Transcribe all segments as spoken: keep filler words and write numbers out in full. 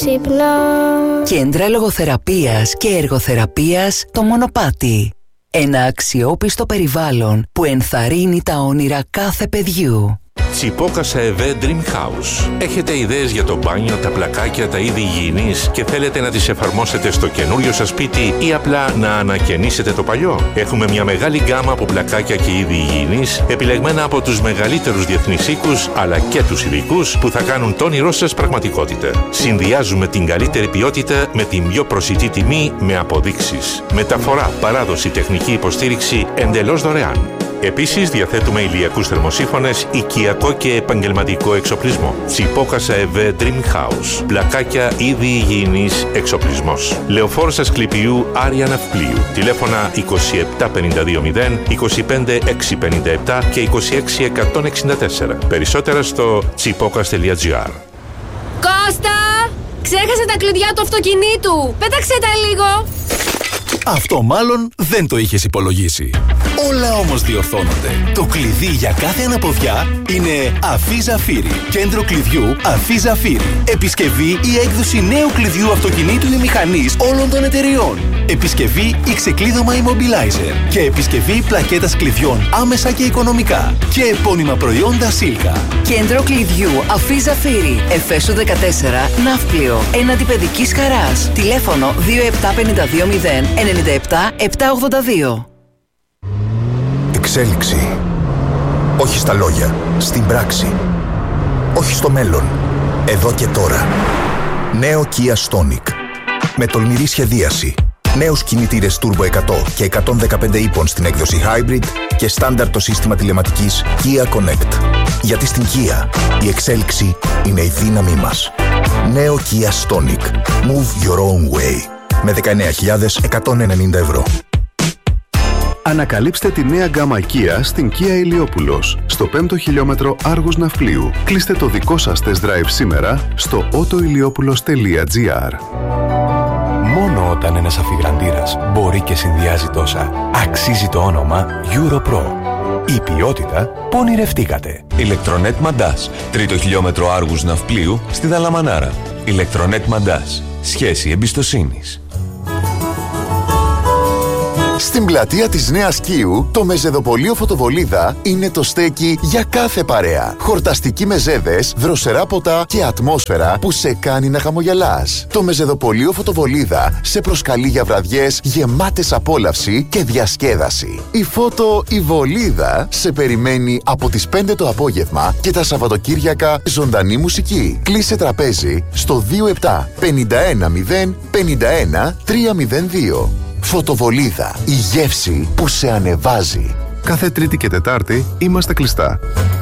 Ξύπνα. Κέντρα λογοθεραπείας και εργοθεραπείας το Μονοπάτι. Ένα αξιόπιστο περιβάλλον που ενθαρρύνει τα όνειρα κάθε παιδιού. Τσιπόκασα ΕΒΕ Dream House. Έχετε ιδέες για το μπάνιο, τα πλακάκια, τα είδη υγιεινής και θέλετε να τις εφαρμόσετε στο καινούριο σας σπίτι ή απλά να ανακαινήσετε το παλιό? Έχουμε μια μεγάλη γκάμα από πλακάκια και είδη υγιεινής, επιλεγμένα από τους μεγαλύτερους διεθνείς οίκους αλλά και τους ειδικούς που θα κάνουν το όνειρό σας πραγματικότητα. Συνδυάζουμε την καλύτερη ποιότητα με την πιο προσιτή τιμή με αποδείξεις. Μεταφορά, παράδοση, τεχνική υποστήριξη εντελώς δωρεάν. Επίσης διαθέτουμε ηλιακούς θερμοσύφωνες, οικιακό και επαγγελματικό εξοπλισμό. Τσιπόκασα ΕΒΕ Dream House. Πλακάκια, είδη υγιεινής, εξοπλισμός. Λεωφόρος Ασκληπιού, Άρια Ναυπλίου. Τηλέφωνα είκοσι επτά πενήντα δύο μηδέν, είκοσι πέντε έξι πενήντα επτά και είκοσι έξι εκατόν εξήντα τέσσερα. Περισσότερα στο τσιπόκας τελεία τζι άρ. Κώστα! Ξέχασε τα κλειδιά του αυτοκινήτου! Πέταξε τα λίγο! Αυτό μάλλον δεν το είχες υπολογίσει. Όλα όμως διορθώνονται. Το κλειδί για κάθε αναποδιά είναι Αφή Ζαφύρι. Κέντρο κλειδιού Αφή Ζαφύρι. Επισκευή ή έκδοση νέου κλειδιού αυτοκινήτου ή μηχανής όλων των εταιριών. Επισκευή ή ξεκλείδωμα immobilizer. Και επισκευή πλακέτας κλειδιών άμεσα και οικονομικά. Και επώνυμα προϊόντα Σίλκα. Κέντρο κλειδιού Αφή Ζαφύρι. Εφέσου δεκατέσσερα, Ναύπλιο. Έναντι Παιδικής Χαράς. Τηλέφωνο δύο επτά πέντε δύο μηδέν εννιά επτά επτά ογδόντα δύο. Εξέλιξη. Όχι στα λόγια, στην πράξη. Όχι στο μέλλον, εδώ και τώρα. Νέο Kia Stonic. Με τολμηρή σχεδίαση. Νέους κινητήρες Turbo εκατό και εκατόν δεκαπέντε ύπων στην έκδοση Hybrid και στάνταρ το σύστημα τηλεματικής Kia Connect. Γιατί στην Kia η εξέλιξη είναι η δύναμή μας. Νέο Kia Stonic. Move your own way. Με δεκαεννέα χιλιάδες εκατόν ενενήντα ευρώ. Ανακαλύψτε τη νέα γκάμα Kia στην Kia Ηλιόπουλος, στο πέμπτο χιλιόμετρο Άργους Ναυπλίου. Κλείστε το δικό σας test drive σήμερα στο autoiliopoulos τελεία τζι άρ. Μόνο όταν ένας αφιγραντήρας μπορεί και συνδυάζει τόσα, αξίζει το όνομα EuroPro. Η ποιότητα που ονειρευτήκατε. Ηλεκτρονέτ Μαντάς, τρίτο χιλιόμετρο Άργους Ναυπλίου στη Δαλαμανάρα. Ηλεκτρονέτ Μαντάς. Σχέση εμπιστοσύνης. Στην πλατεία της Νέας Κίου, το μεζεδοπωλείο Φωτοβολίδα είναι το στέκι για κάθε παρέα. Χορταστικοί μεζέδες, δροσερά ποτά και ατμόσφαιρα που σε κάνει να χαμογελάς. Το μεζεδοπωλείο Φωτοβολίδα σε προσκαλεί για βραδιές γεμάτες απόλαυση και διασκέδαση. Η Φώτο η Βολίδα σε περιμένει από τις πέντε το απόγευμα και τα Σαββατοκύριακα ζωντανή μουσική. Κλείσε τραπέζι στο δύο επτά πέντε ένα μηδέν πέντε ένα τρία μηδέν δύο. Φωτοβολίδα, η γεύση που σε ανεβάζει. Κάθε Τρίτη και Τετάρτη είμαστε κλειστά.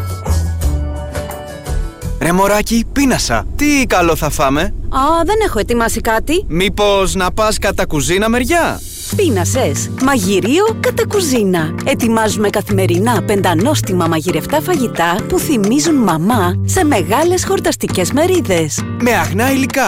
Ρε μωράκι, πείνασα. Τι καλό θα φάμε? Α, δεν έχω ετοιμάσει κάτι. Μήπως να πας κατά κουζίνα μεριά? Πείνασες. Μαγειρίο κατά κουζίνα. Ετοιμάζουμε καθημερινά πεντανόστιμα μαγειρευτά φαγητά που θυμίζουν μαμά σε μεγάλες χορταστικές μερίδες. Με αγνά υλικά,